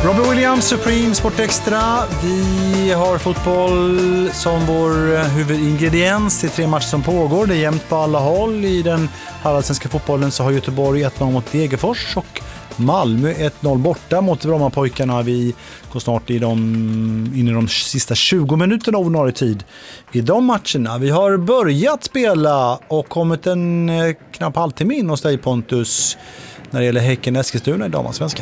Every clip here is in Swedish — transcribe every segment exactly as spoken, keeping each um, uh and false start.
Robbie Williams, Supreme Sport Extra. Vi har fotboll som vår huvudingrediens till tre matcher som pågår. Det är jämnt på alla håll. I den halvsvenska fotbollen så har Göteborg ett noll mot Degerfors och Malmö ett noll borta mot Brommapojkarna. Vi går snart i de, in i de sista tjugo minuterna av ordinarie tid i de matcherna. Vi har börjat spela och kommit en eh, knapp halvtimme in hos dig, Pontus, när det gäller Häcken-Eskilstuna i damallsvenskan.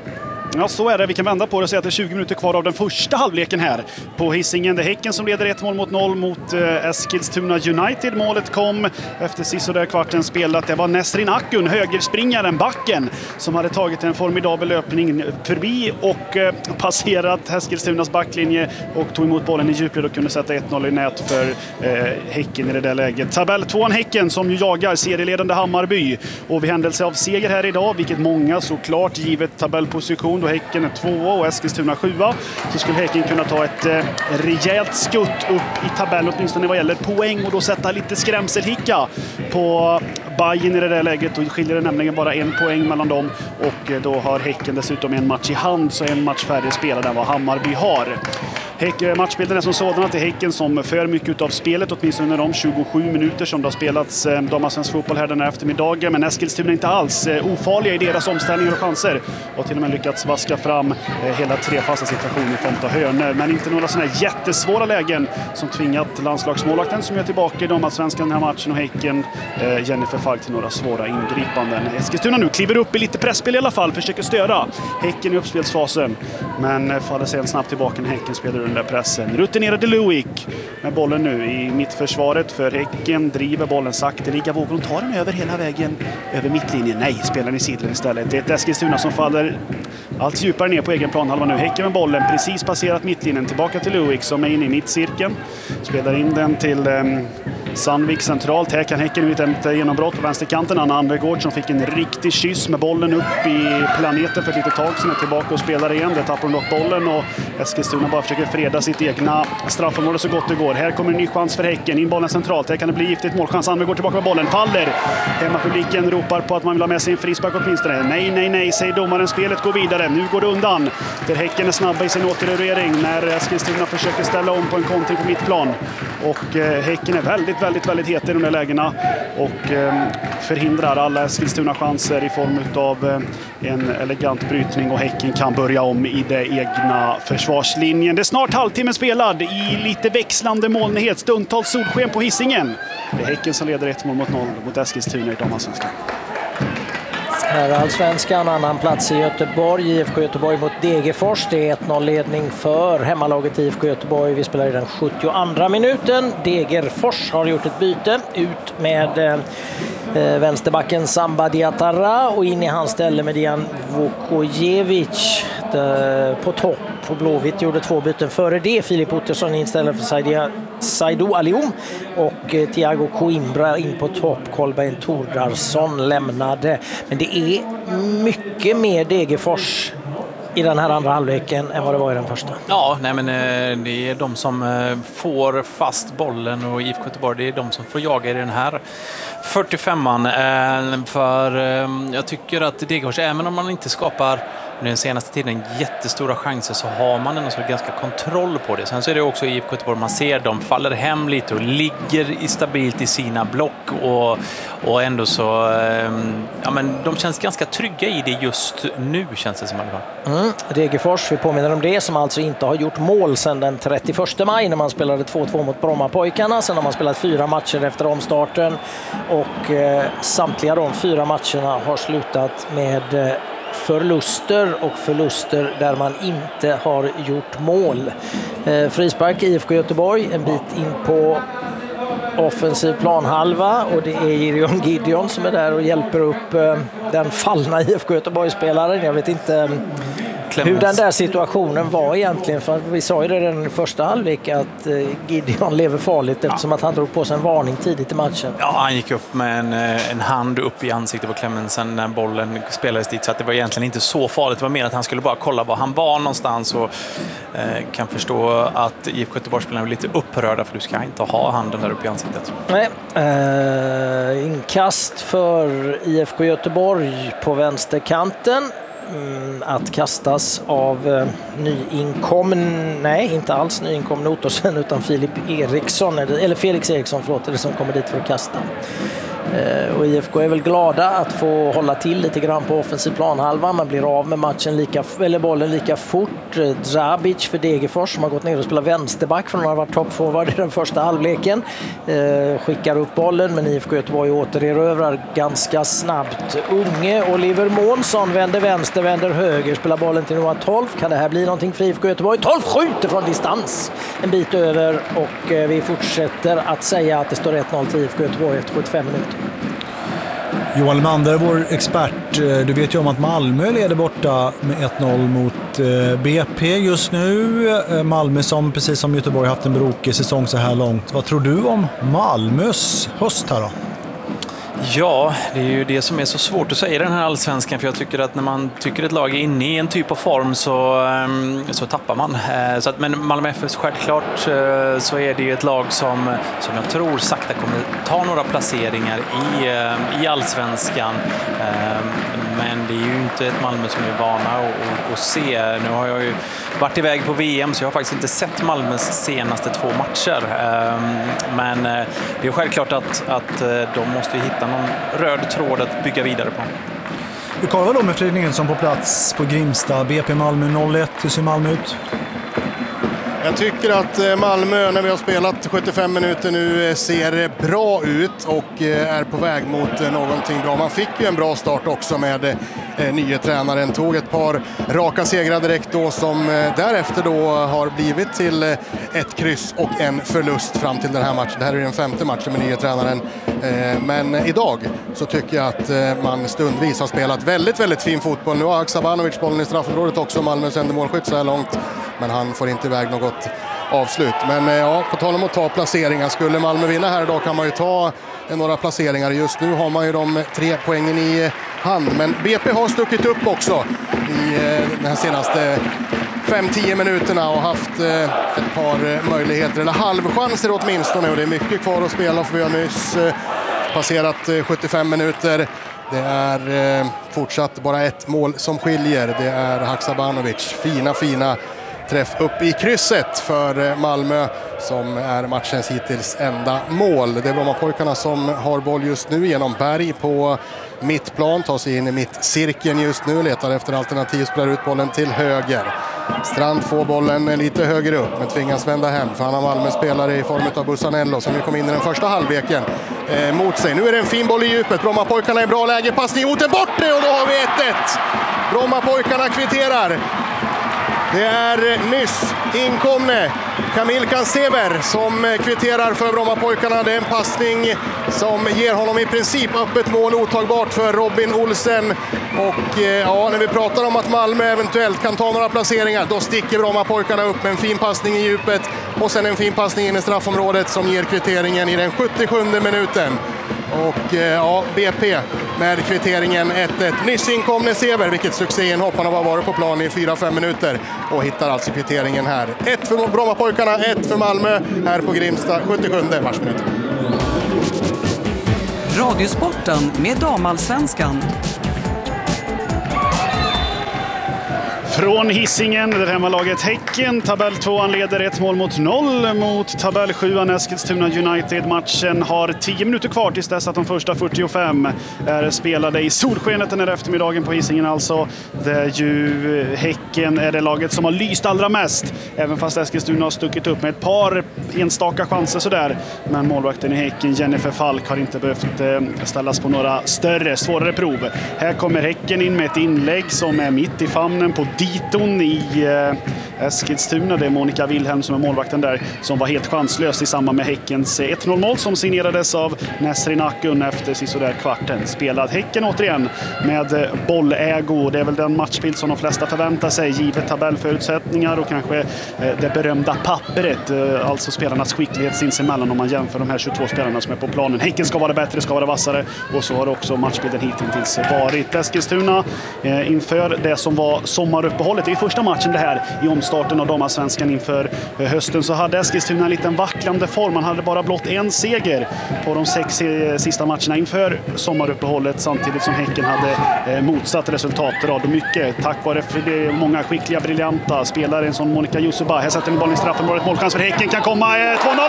Ja, så är det. Vi kan vända på det och säga att det är tjugo minuter kvar av den första halvleken här på Hisingen. Det är Häcken som leder ett mål mot noll mot eh, Eskilstuna United. Målet kom efter sisådär kvarten spelat. Det var Nesrin Akun, högerspringaren, backen, som hade tagit en formidabel löpning förbi och eh, passerat Eskilstunas backlinje och tog emot bollen i djupled och kunde sätta ett noll i nät för eh, Häcken i det där läget. Tabell tvåan Häcken som ju jagar serieledande Hammarby. Och vid händelse av seger här idag, vilket många såklart givet tabellposition, då Häcken är tvåa och Eskilstuna sjua, så skulle Häcken kunna ta ett eh, rejält skutt upp i tabellen, åtminstone vad gäller poäng, och då sätta lite skrämselhicka på Bayern i det där läget. Och skiljer det nämligen bara en poäng mellan dem, och eh, då har Häcken dessutom en match i hand, så en match färdig spelad än vad Hammarby har. Häck, matchbilden är som sådan att det är Häcken som för mycket av spelet, åtminstone under de tjugosju minuter som det har spelats eh, damallsvensk fotboll här den här eftermiddagen. Men Eskilstuna är inte alls eh, ofarliga i deras omställningar och chanser, och till och med lyckats vaska fram eh, hela tre fasta situationer i form av hörnor. Men inte några sådana här jättesvåra lägen som tvingat landslagsmålvakten som är tillbaka i damallsvenskan den här matchen, och Häcken, eh, Jennifer Falk, till några svåra ingripanden. Eskilstuna nu kliver upp i lite pressspel i alla fall, försöker störa Häcken i uppspelsfasen, men eh, faller sen snabbt tillbaka när Häcken spelar den där pressen. Rutinerade Luik med bollen nu i mittförsvaret för Häcken, driver bollen sakteliga, vågar hon ta den över hela vägen över mittlinjen? Nej, spelar i sidled istället. Det är ett Eskilstuna som faller allt djupare ner på egen planhalva nu. Häcken med bollen, precis passerat mittlinjen, tillbaka till Luik som är inne i mittcirkeln, spelar in den till um, Sandvik centralt. Här kan Häcken ut ett genombrott på vänsterkanten. Anna Andergård som fick en riktig kyss med bollen upp i planeten för ett litet tag, som är tillbaka och spelar igen. Det tappar hon dock bollen, och Eskilstuna bara försöker freda sitt egna straffområde så gott det går. Här kommer en ny chans för Häcken, in bollen centralt. Här kan det bli giftigt målchans. Andergård tillbaka med bollen, faller. Hemmapubliken ropar på att man vill ha med sig en frispark åtminstone. Nej, nej, nej, säger domaren. Spelet går vidare. Nu går det undan. Där Häcken är snabba i sin återerövring när Eskilstuna försöker ställa om på en kontring på mittplan. Och eh, Häcken är väldigt, väldigt, väldigt het i de där lägena och eh, förhindrar alla Eskilstuna chanser i form av eh, en elegant brytning, och Häcken kan börja om i det egna försvarslinjen. Det är snart halvtimme spelad i lite växlande molnighet, stundtals solsken på Hisingen. Det är Häcken som leder ett mål mot noll mot Eskilstuna i damallsvenskan. Här är allsvenskan, annan plats i Göteborg. I F K Göteborg mot Degerfors. Det är ett noll ledning för hemmalaget i F K Göteborg. Vi spelar i den sjuttioandra minuten. Degerfors har gjort ett byte ut med eh, vänsterbacken Samba Diatara och in i hans ställe med Dian Vukojevic på topp. Och Blåvitt gjorde två byten före det. Filip Ottersson in istället för Saido Alium och eh, Thiago Coimbra in på topp. Kolbeinn Tordarsson lämnade. Men det är mycket mer Degerfors i den här andra halvleken än vad det var i den första. Ja, nej men eh, det är de som eh, får fast bollen, och I F K Göteborg, det är de som får jaga i den här fyrtiofemman. Eh, för eh, jag tycker att Degerfors, även om man inte skapar den senaste tiden jättestora chanser, så har man ändå så ganska kontroll på det. Sen så är det också i I F K Göteborg, man ser de faller hem lite och ligger i stabilt i sina block, och, och ändå så eh, ja, men de känns ganska trygga i det just nu, känns det som i alla fall. Mm. Degerfors, vi påminner om det, som alltså inte har gjort mål sedan den trettioförsta maj när man spelade två två mot Brommapojkarna. Sen har man spelat fyra matcher efter omstarten, och eh, samtliga de fyra matcherna har slutat med eh, förluster, och förluster där man inte har gjort mål. Eh, frispark i I F K Göteborg, en bit in på offensiv planhalva, och det är Irion Gideon som är där och hjälper upp eh, den fallna I F K Göteborg-spelaren. Jag vet inte eh, hur den där situationen var egentligen, för vi sa ju det redan i första halvlek att eh, Gideon lever farligt eftersom ja. att han drog på sig en varning tidigt i matchen. Ja, han gick upp med en, en hand upp i ansiktet på Clemensen när bollen spelades dit, så att det var egentligen inte så farligt. Det var mer att han skulle bara kolla var han var någonstans, och eh, kan förstå att I F K Göteborg-spelarna är lite upprörda, för du ska inte ha handen där uppe i ansiktet. Nej, eh, inkast för I F K Göteborg på vänsterkanten. mm, att kastas av eh, nyinkommen, nej inte alls nyinkommen Ottosson utan Filip Eriksson, eller Felix Eriksson förlåt, är det som kommer dit för att kasta. Eh, och I F K är väl glada att få hålla till lite grann på offensiv planhalva. Man blir av med matchen lika, eller bollen lika fort. Drabic för Degerfors som har gått ner och spelat vänsterback från att ha varit toppforward i den första halvleken. Eh, skickar upp bollen men I F K Göteborg återerövrar ganska snabbt. Unge Oliver Månsson vänder vänster, vänder höger, spelar bollen till Noah Tolf. Kan det här bli någonting för I F K Göteborg? Tolf skjuter från distans en bit över och eh, vi fortsätter att säga att det står ett noll till I F K Göteborg efter sjuttiofem minuter. Johan Lemander, vår expert, du vet ju om att Malmö leder borta med ett noll mot B P just nu. Malmö som precis som Göteborg haft en brokig säsong så här långt. Vad tror du om Malmös höst här då? Ja, det är ju det som är så svårt att säga i den här allsvenskan, för jag tycker att när man tycker ett lag är inne i en typ av form så, så tappar man. Så att, men Malmö F F självklart så är det ju ett lag som, som jag tror sakta kommer ta några placeringar i, i allsvenskan. Men det är ju inte ett Malmö som är vana att, att se. Nu har jag ju varit iväg på V M så jag har faktiskt inte sett Malmös senaste två matcher. Men det är självklart att, att de måste hitta någon röd tråd att bygga vidare på. Vi kollar då med Fredrik Nilsson på plats på Grimsta. B P Malmö noll ett. Hur ser Malmö ut? Jag tycker att Malmö, när vi har spelat sjuttiofem minuter nu, ser bra ut och är på väg mot någonting bra. Man fick ju en bra start också med nya tränaren. Tog ett par raka segrar direkt då som därefter då har blivit till ett kryss och en förlust fram till den här matchen. Det här är den femte matchen med nya tränaren. Men idag så tycker jag att man stundvis har spelat väldigt, väldigt fin fotboll. Nu har Haksabanovic bollen i straffområdet också, Malmös enda målskytt så här långt. Men han får inte iväg något avslut. Men ja, på tal om att ta placeringar. Skulle Malmö vinna här idag kan man ju ta några placeringar. Just nu har man ju de tre poängen i hand. Men B P har stuckit upp också i den här senaste fem till tio minuterna och haft ett par möjligheter, eller halvchanser åtminstone. Och det är mycket kvar att spela för vi har nyss passerat sjuttiofem minuter. Det är fortsatt bara ett mål som skiljer. Det är Haksabanovic. Fina, fina träff upp i krysset för Malmö som är matchens hittills enda mål. Det är Brommapojkarna som har boll just nu genom Berg på mittplan. Tar sig in i mittcirkeln just nu. Letar efter alternativ, spelar ut bollen till höger. Strand får bollen lite högre upp men tvingas vända hem för han har Malmö spelare i form av Bussanello som ju kom in i den första halvleken eh, mot sig. Nu är det en fin boll i djupet. Brommapojkarna är bra läge. Passning mot en bortre och då har vi ett ett. Brommapojkarna kvitterar. Det är nyss inkomne Kamil Kansever som kvitterar för Brommapojkarna. Det är en passning som ger honom i princip öppet mål, otagbart för Robin Olsen. Och ja, när vi pratar om att Malmö eventuellt kan ta några placeringar, då sticker Brommapojkarna upp med en fin passning i djupet och sen en fin passning in i straffområdet som ger kvitteringen i den sjuttiosjunde minuten. Och ja, B P med kvitteringen ett ett. Nyss inkomne Sever, vilket succéinhopp. Han har varit på plan i fyra fem minuter och hittar alltså kvitteringen här. Ett för Brommapojkarna, ett för Malmö här på Grimsta, sjuttiosjunde matchminuten. Radiosporten med Damallsvenskan. Från Hisingen, det hemmalaget Häcken. Tabell tvåan leder ett mål mot noll mot tabell sjuan Eskilstuna United. Matchen har tio minuter kvar tills dess att de första fyrtiofem är spelade i solskenet den här eftermiddagen på Hisingen. Alltså, det är ju Häcken är det laget som har lyst allra mest. Även fast Eskilstuna har stuckit upp med ett par enstaka chanser sådär. Men målvakten i Häcken, Jennifer Falk, har inte behövt ställas på några större, svårare prov. Här kommer Häcken in med ett inlägg som är mitt i famnen på Diton i eh, Eskilstuna. Det är Monica Wilhelm som är målvakten där, som var helt chanslös i samband med Häckens ett noll-mål som signerades av Nesrin Akun efter sisådär kvarten spelad. Häcken återigen med bollägo. Det är väl den matchbild som de flesta förväntar sig, givet tabellförutsättningar och kanske eh, det berömda pappret, eh, alltså spelarnas skicklighet sinsemellan om man jämför de här tjugotvå spelarna som är på planen. Häcken ska vara bättre, ska vara vassare, och så har också matchbilden hittills varit. Eskilstuna eh, inför det som var sommaruppehållet. Det är första matchen det här i omsättning omstarten av damallsvenskan inför hösten så hade Eskilstuna en liten vacklande form. Man hade bara blott en seger på de sex sista matcherna inför sommaruppehållet, samtidigt som Häcken hade motsatt resultatrad. Och mycket tack vare många skickliga, briljanta spelare, en som Monica Yusuba. Här sätter en boll i straffområdet. Målchans för Häcken kan komma. två noll.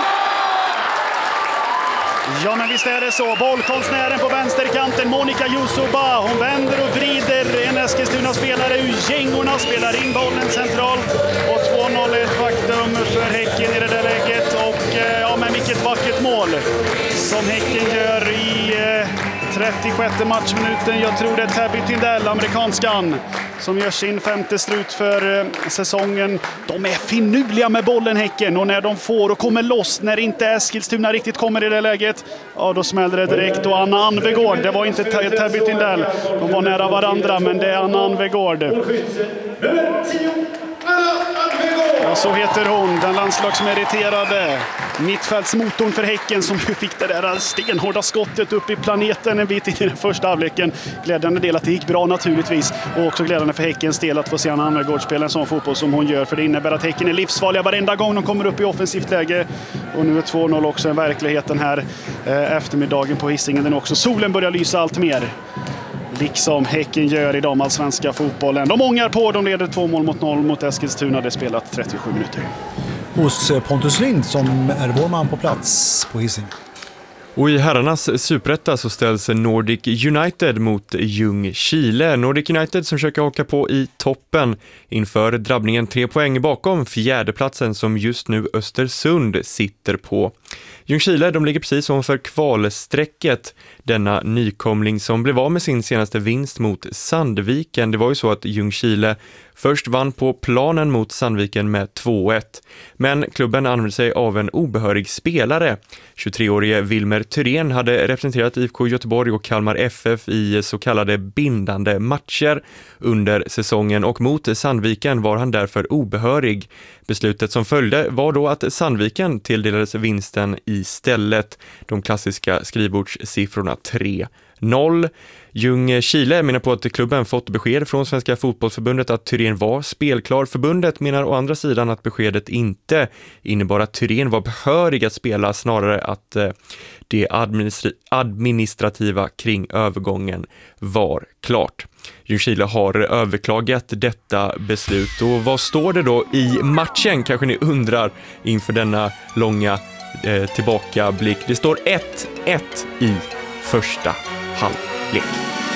Ja, men visst är det så. Bollkonstnären på vänsterkanten, Monica Yusuba. Hon vänder och vrider en Eskilstuna-spelare ur gängorna, spelar in bollen centralt. Och två noll är ett faktum för Häcken i det där läget. Och ja, men vilket vackert mål som Häcken gör i trettiosjätte matchminuten. Jag tror det är Tabby Tindell, amerikanskan, som gör sin femte strut för säsongen. De är finurliga med bollen, Häcken, och när de får och kommer loss, när inte Eskilstuna riktigt kommer i det läget, ja, då smäller det direkt. Och Anna Anvegård, det var inte Tabby Tindell, de var nära varandra, men det är Anna Anvegård. Ja, så heter hon, den landslagsmeriterade mittfältsmotorn för Häcken, som fick det där stenhårda skottet upp i planeten en bit in i den första halvleken. Glädjande del att det gick bra naturligtvis, och också glädjande för Häckens del att få se Anna Anvegård spela en sån fotboll som hon gör, för det innebär att Häcken är livsfarliga varenda gång de kommer upp i offensivt läge. Och nu är två noll också en verklighet den här eh, eftermiddagen på Hisingen. Den också. Solen börjar lysa allt mer, liksom Häcken gör i damallsvenska fotbollen. De ångar på, de leder två mål mot noll mot Eskilstuna. Det spelat trettiosju minuter. Hos Pontus Lind som är vår man på plats på Hisingen. Och i herrarnas superetta så ställs Nordic United mot Ljungskile. Nordic United som försöker haka på i toppen inför drabbningen tre poäng bakom fjärdeplatsen som just nu Östersund sitter på. Ljungskile, de ligger precis ovanför kvalsträcket, denna nykomling som blev av med sin senaste vinst mot Sandviken. Det var ju så att Ljungskile först vann på planen mot Sandviken med två ett. Men klubben använde sig av en obehörig spelare. tjugotreårige Wilmer Thyrén hade representerat I F K Göteborg och Kalmar F F i så kallade bindande matcher under säsongen, och mot Sandviken var han därför obehörig. Beslutet som följde var då att Sandviken tilldelades vinsten istället. De klassiska skrivbordssiffrorna tre noll. Ljungskile menar på att klubben fått besked från Svenska fotbollsförbundet att Thyrén var spelklar. Förbundet menar å andra sidan att beskedet inte innebar att Thyrén var behörig att spela, snarare att eh, det administra- administrativa kring övergången var klart. Ljungskile har överklagat detta beslut. Och vad står det då i matchen, kanske ni undrar inför denna långa eh, tillbakablick. Det står ett ett i första halvlek.